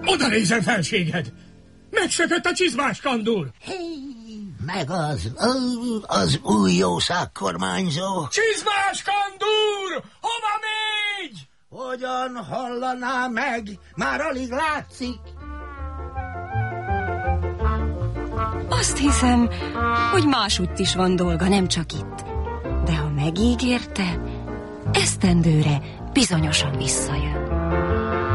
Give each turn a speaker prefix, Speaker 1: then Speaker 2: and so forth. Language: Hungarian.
Speaker 1: Oda nézzen, felséged! Megszökött a csizmás kandúr!
Speaker 2: Meg az új jószágkormányzó.
Speaker 1: Csizmás kandúr! Hova megy?
Speaker 2: Hogyan hallaná meg? Már alig látszik.
Speaker 3: Azt hiszem, hogy másútt is van dolga, nem csak itt. De ha megígérte, esztendőre bizonyosan visszajön.